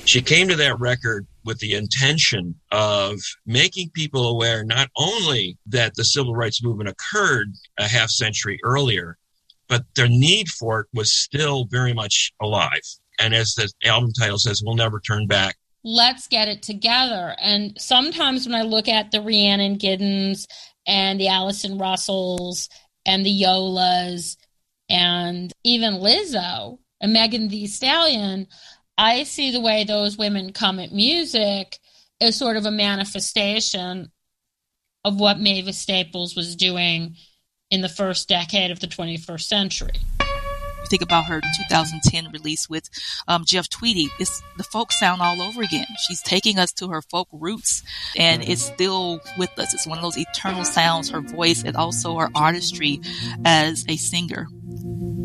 She came to that record with the intention of making people aware not only that the civil rights movement occurred a half century earlier, but their need for it was still very much alive. And as the album title says, we'll never turn back. Let's get it together. And sometimes when I look at the Rhiannon Giddens and the Allison Russells and the Yolas and even Lizzo and Megan Thee Stallion, I see the way those women come at music as sort of a manifestation of what Mavis Staples was doing in the first decade of the 21st century. You think about her 2010 release with Jeff Tweedy. It's the folk sound all over again. She's taking us to her folk roots, and it's still with us. It's one of those eternal sounds, her voice, and also her artistry as a singer.